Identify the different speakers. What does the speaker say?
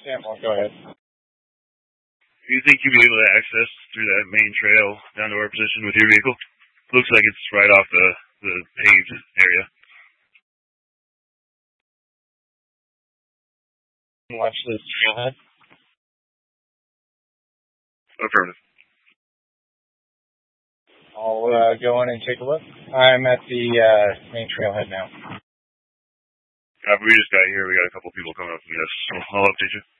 Speaker 1: Well, go ahead.
Speaker 2: Do you think you'll be able to access through that main trail down to our position with your vehicle? Looks like it's right off the paved area.
Speaker 1: Watch this trailhead.
Speaker 2: Affirmative.
Speaker 1: I'll go in and take a look. I'm at the main trailhead now.
Speaker 2: We just got here. We got a couple people coming up to meet us, so I'll update you.